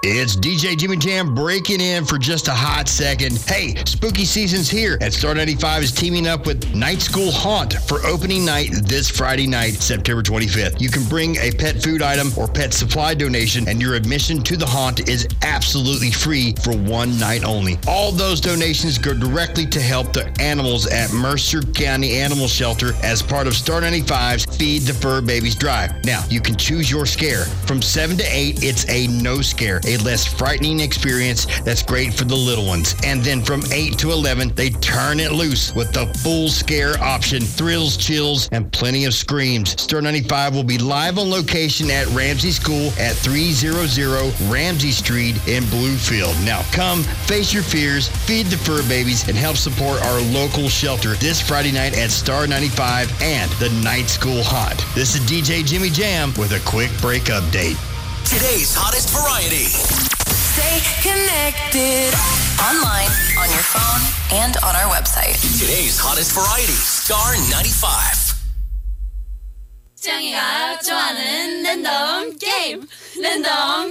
It's DJ Jimmy Jam breaking in for just a hot second. Hey, spooky season's here, and Star 95 is teaming up with Night School Haunt for opening night this Friday night, September 25th. You can bring a pet food item or pet supply donation, and your admission to the haunt is absolutely free for one night only. All those donations go directly to help the animals at Mercer County Animal Shelter as part of Star 95's Feed the Fur Babies Drive. Now, you can choose your scare. From 7 to 8, it's a no scare, a less frightening experience that's great for the little ones. And then from 8 to 11, they turn it loose with the full scare option, thrills, chills, and plenty of screams. Star 95 will be live on location at Ramsey School at 300 Ramsey Street in Bluefield. Now come, face your fears, feed the fur babies, and help support our local shelter this Friday night at Star 95 and the Night School Haunt. This is DJ Jimmy Jam with a quick break update. Today's hottest variety. Stay connected. Online, on your phone, and on our website. Today's hottest variety. Star 95. 짱이가 좋아하는 랜덤 게임. 랜덤